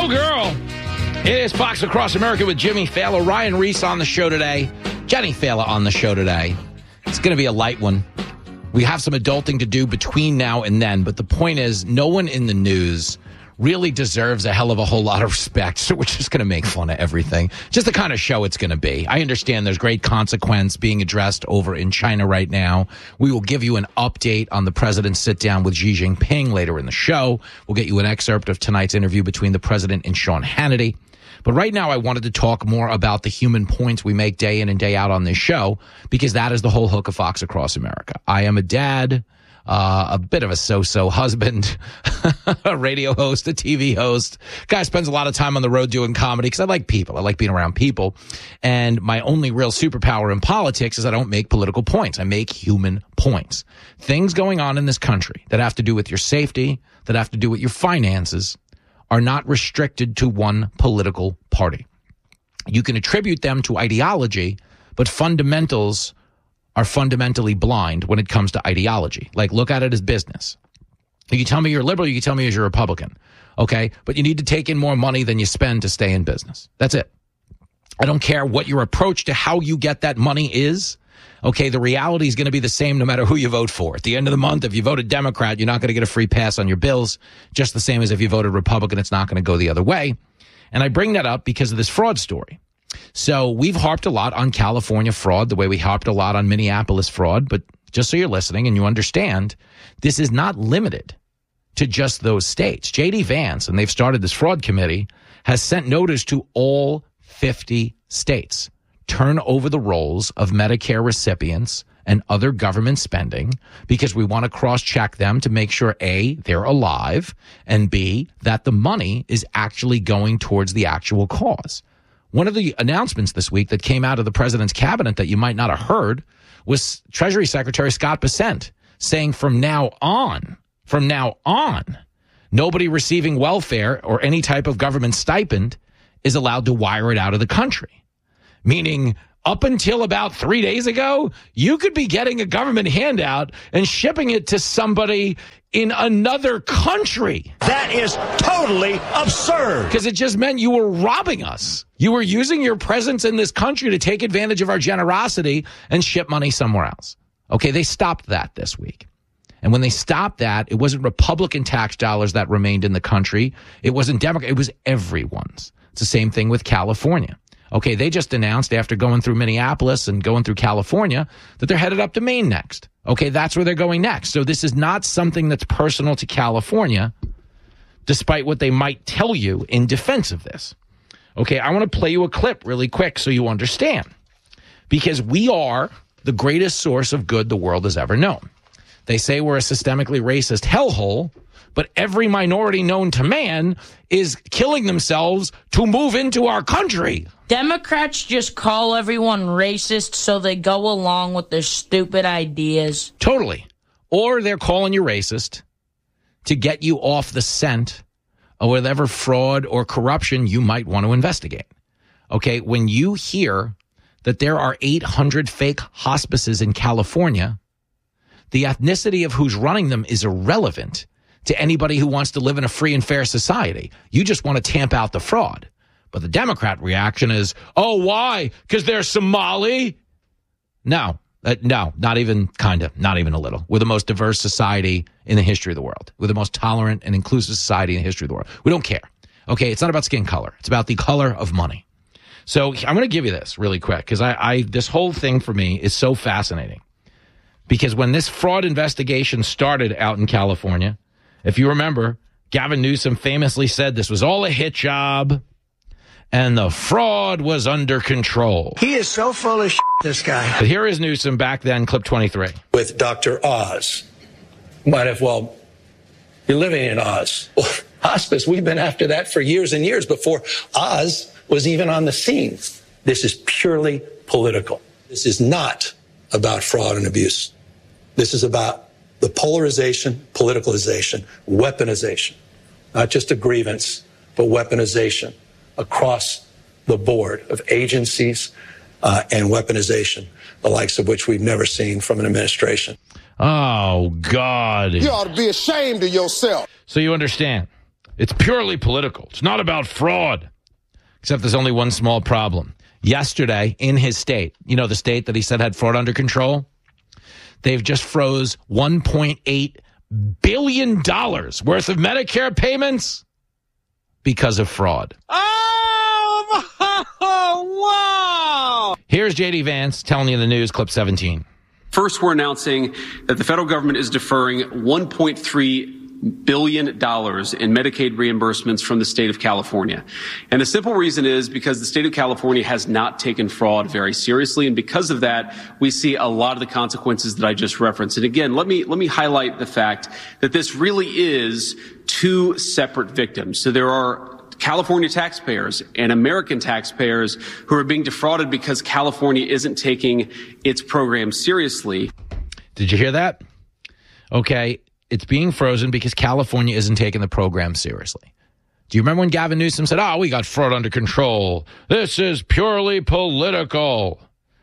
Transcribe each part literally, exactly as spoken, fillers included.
Go, girl. It is Fox Across America with Jimmy Fallon. Ryan Reese on the show today. Jenny Fallon on the show today. It's going to be a light one. We have some adulting to do between now and then, but the point is no one in the news really deserves a hell of a whole lot of respect, so we're just going to make fun of everything. Just the kind of show it's going to be. I understand there's great consequence being addressed over in China right now. We will give you an update on the president's sit-down with Xi Jinping later in the show. We'll get you an excerpt of tonight's interview between the president and Sean Hannity. But right now I wanted to talk more about the human points we make day in and day out on this show, because that is the whole hook of Fox Across America. I am a dad. Uh, a bit of a so-so husband, a radio host, a T V host. Guy spends a lot of time on the road doing comedy because I like people. I like being around people. And my only real superpower in politics is I don't make political points. I make human points. Things going on in this country that have to do with your safety, that have to do with your finances, are not restricted to one political party. You can attribute them to ideology, but fundamentals are fundamentally blind when it comes to ideology. Like, look at it as business. You can tell me you're liberal, you can tell me you're a Republican, okay? But you need to take in more money than you spend to stay in business. That's it. I don't care what your approach to how you get that money is, okay? The reality is going to be the same no matter who you vote for. At the end of the month, if you voted Democrat, you're not going to get a free pass on your bills, just the same as if you voted Republican, it's not going to go the other way. And I bring that up because of this fraud story. So we've harped a lot on California fraud, the way we harped a lot on Minneapolis fraud. But just so you're listening and you understand, this is not limited to just those states. J D Vance, and they've started this fraud committee, has sent notice to all fifty states. Turn over the rolls of Medicare recipients and other government spending, because we want to cross-check them to make sure, A, they're alive, and B, that the money is actually going towards the actual cause. One of the announcements this week that came out of the president's cabinet that you might not have heard was Treasury Secretary Scott Bessent saying from now on, from now on, nobody receiving welfare or any type of government stipend is allowed to wire it out of the country. Meaning, up until about three days ago, you could be getting a government handout and shipping it to somebody in another country. That is totally absurd. Because it just meant you were robbing us. You were using your presence in this country to take advantage of our generosity and ship money somewhere else. Okay, they stopped that this week. And when they stopped that, it wasn't Republican tax dollars that remained in the country. It wasn't Democrat. It was everyone's. It's the same thing with California. Okay, they just announced after going through Minneapolis and going through California that they're headed up to Maine next. Okay, that's where they're going next. So this is not something that's personal to California, despite what they might tell you in defense of this. Okay, I want to play you a clip really quick so you understand. Because we are the greatest source of good the world has ever known. They say we're a systemically racist hellhole, but every minority known to man is killing themselves to move into our country. Democrats just call everyone racist so they go along with their stupid ideas. Totally. Or they're calling you racist to get you off the scent of whatever fraud or corruption you might want to investigate. Okay, when you hear that there are eight hundred fake hospices in California, the ethnicity of who's running them is irrelevant to anybody who wants to live in a free and fair society. You just want to tamp out the fraud. But the Democrat reaction is, oh, why? Because they're Somali? No, uh, no, not even kind of, not even a little. We're the most diverse society in the history of the world. We're the most tolerant and inclusive society in the history of the world. We don't care. Okay, it's not about skin color. It's about the color of money. So I'm going to give you this really quick because I, I this whole thing for me is so fascinating. Because when this fraud investigation started out in California, if you remember, Gavin Newsom famously said this was all a hit job and the fraud was under control. He is so full of shit, this guy. But here is Newsom back then, clip twenty-three. With Doctor Oz. Might have, well, you're living in Oz. Well, hospice, we've been after that for years and years before Oz was even on the scene. This is purely political. This is not about fraud and abuse. This is about the polarization, politicalization, weaponization, not just a grievance, but weaponization across the board of agencies uh, and weaponization, the likes of which we've never seen from an administration. Oh, God. You ought to be ashamed of yourself. So you understand. It's purely political. It's not about fraud. Except there's only one small problem. Yesterday, in his state, you know, the state that he said had fraud under control, they've just froze one point eight billion dollars worth of Medicare payments because of fraud. Oh, wow! Here's J D Vance telling you the news, clip seventeen. First, we're announcing that the federal government is deferring one point three billion dollars in Medicaid reimbursements from the state of California. And the simple reason is because the state of California has not taken fraud very seriously. And because of that, we see a lot of the consequences that I just referenced. And again, let me, let me highlight the fact that this really is two separate victims. So there are California taxpayers and American taxpayers who are being defrauded because California isn't taking its program seriously. Did you hear that? Okay. It's being frozen because California isn't taking the program seriously. Do you remember when Gavin Newsom said, oh, we got fraud under control? This is purely political.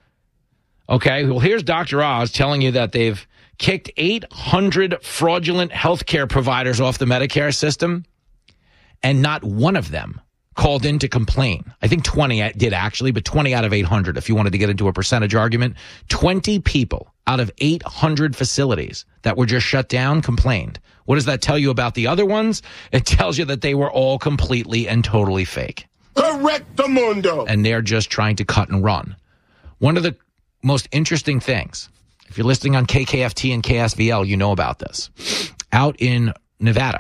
Okay, well, here's Doctor Oz telling you that they've kicked eight hundred fraudulent healthcare providers off the Medicare system, and not one of them called in to complain. I think twenty did actually, but twenty out of eight hundred, if you wanted to get into a percentage argument, twenty people out of eight hundred facilities that were just shut down complained. What does that tell you about the other ones? It tells you that they were all completely and totally fake. Correctamundo. And they're just trying to cut and run. One of the most interesting things, if you're listening on K K F T and K S V L, you know about this. Out in Nevada,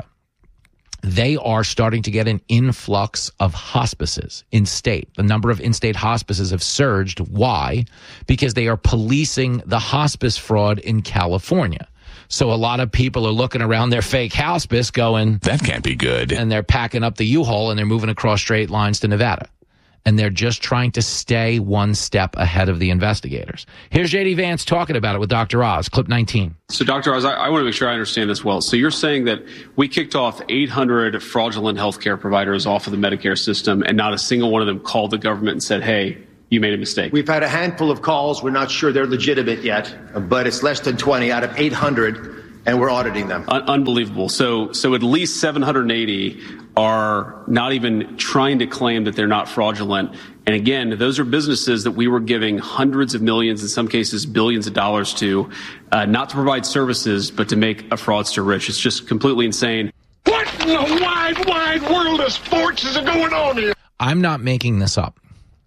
they are starting to get an influx of hospices in state. The number of in-state hospices have surged. Why? Because they are policing the hospice fraud in California. So a lot of people are looking around their fake hospice going, that can't be good. And they're packing up the U-Haul and they're moving across straight lines to Nevada. And they're just trying to stay one step ahead of the investigators. Here's J D Vance talking about it with Doctor Oz, clip nineteen. So, Doctor Oz, I, I want to make sure I understand this well. So you're saying that we kicked off eight hundred fraudulent healthcare providers off of the Medicare system, and not a single one of them called the government and said, hey, you made a mistake. We've had a handful of calls. We're not sure they're legitimate yet, but it's less than twenty out of eight hundred, and we're auditing them. Un- unbelievable. So, so at least seven hundred eighty are not even trying to claim that they're not fraudulent. And again, those are businesses that we were giving hundreds of millions, in some cases billions of dollars to, uh, not to provide services, but to make a fraudster rich. It's just completely insane. What in the wide, wide world of sports is going on here? I'm not making this up.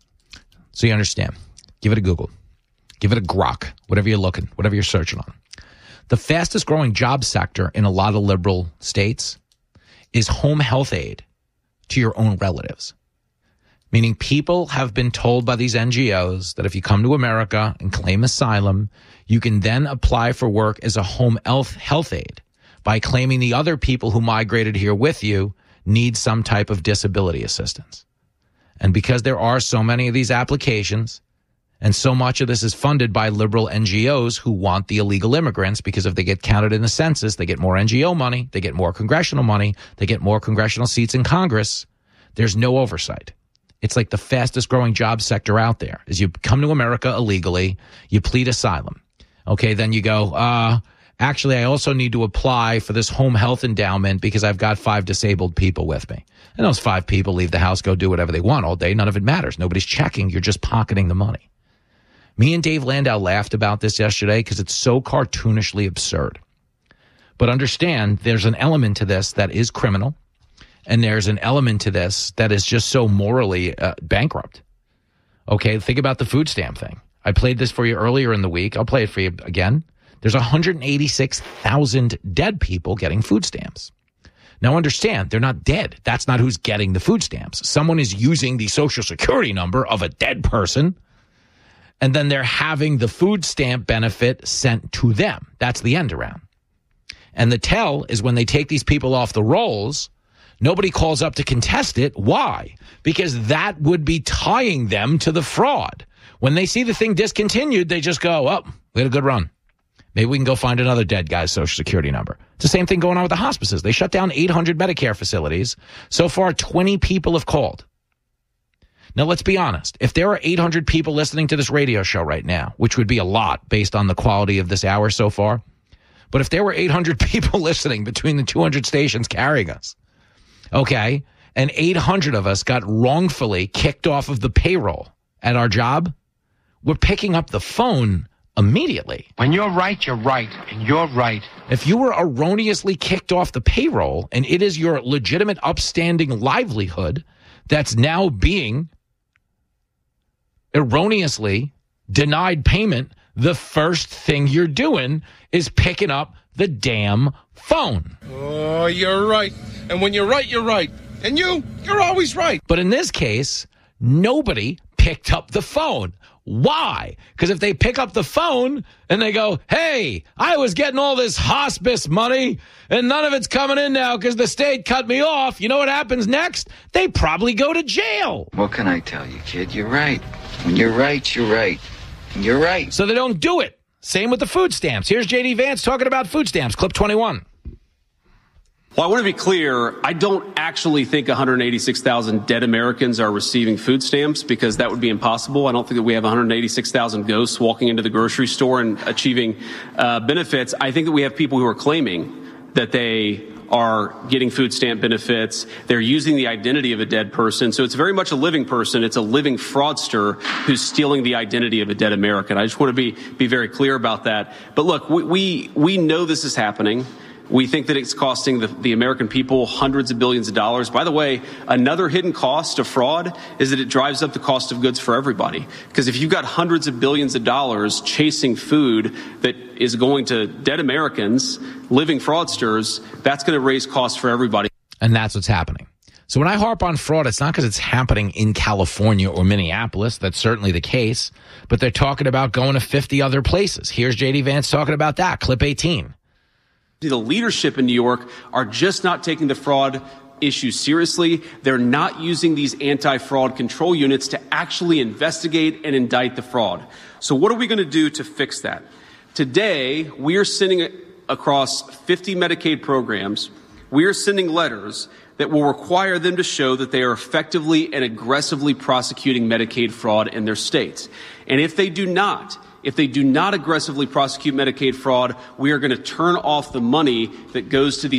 So you understand. Give it a Google. Give it a Grok, whatever you're looking, whatever you're searching on. The fastest growing job sector in a lot of liberal states is home health aid to your own relatives. Meaning people have been told by these N G Os that if you come to America and claim asylum, you can then apply for work as a home health health aid by claiming the other people who migrated here with you need some type of disability assistance. And because there are so many of these applications, and so much of this is funded by liberal N G Os who want the illegal immigrants, because if they get counted in the census, they get more N G O money, they get more congressional money, they get more congressional seats in Congress. There's no oversight. It's like the fastest growing job sector out there is you come to America illegally, you plead asylum. Okay, then you go, uh, actually, I also need to apply for this home health endowment because I've got five disabled people with me. And those five people leave the house, go do whatever they want all day. None of it matters. Nobody's checking. You're just pocketing the money. Me and Dave Landau laughed about this yesterday because it's so cartoonishly absurd. But understand, there's an element to this that is criminal, and there's an element to this that is just so morally uh, bankrupt. Okay, think about the food stamp thing. I played this for you earlier in the week. I'll play it for you again. There's one hundred eighty-six thousand dead people getting food stamps. Now understand, they're not dead. That's not who's getting the food stamps. Someone is using the Social Security number of a dead person, and then they're having the food stamp benefit sent to them. That's the end around. And the tell is when they take these people off the rolls, nobody calls up to contest it. Why? Because that would be tying them to the fraud. When they see the thing discontinued, they just go, oh, we had a good run. Maybe we can go find another dead guy's Social Security number. It's the same thing going on with the hospices. They shut down eight hundred Medicare facilities. So far, twenty people have called. Now, let's be honest. If there are eight hundred people listening to this radio show right now, which would be a lot based on the quality of this hour so far, but if there were eight hundred people listening between the two hundred stations carrying us, okay, and eight hundred of us got wrongfully kicked off of the payroll at our job, we're picking up the phone immediately. When you're right, you're right, and you're right. If you were erroneously kicked off the payroll and it is your legitimate upstanding livelihood that's now being erroneously denied payment, the first thing you're doing is picking up the damn phone. Oh, you're right. And when you're right, you're right. And you, you're always right. But in this case, nobody picked up the phone. Why? Because if they pick up the phone and they go, hey, I was getting all this hospice money and none of it's coming in now because the state cut me off, you know what happens next? They probably go to jail. What can I tell you, kid? You're right. When you're right, you're right. And you're right. So they don't do it. Same with the food stamps. Here's J D Vance talking about food stamps. Clip twenty-one. Well, I want to be clear. I don't actually think one hundred eighty-six thousand dead Americans are receiving food stamps because that would be impossible. I don't think that we have one hundred eighty-six thousand ghosts walking into the grocery store and achieving uh, benefits. I think that we have people who are claiming that they are getting food stamp benefits. They're using the identity of a dead person. So it's very much a living person. It's a living fraudster who's stealing the identity of a dead American. I just want to be be very clear about that. But look, we we, we know this is happening. We think that it's costing the, the American people hundreds of billions of dollars. By the way, another hidden cost of fraud is that it drives up the cost of goods for everybody. Because if you've got hundreds of billions of dollars chasing food that is going to dead Americans, living fraudsters, that's going to raise costs for everybody. And that's what's happening. So when I harp on fraud, it's not because it's happening in California or Minneapolis. That's certainly the case. But they're talking about going to fifty other places. Here's J D Vance talking about that. Clip eighteen. The leadership in New York are just not taking the fraud issue seriously. They're not using these anti-fraud control units to actually investigate and indict the fraud. So what are we going to do to fix that? Today, we are sending across fifty Medicaid programs, we are sending letters that will require them to show that they are effectively and aggressively prosecuting Medicaid fraud in their states. And if they do not, If they do not aggressively prosecute Medicaid fraud, we are going to turn off the money that goes to these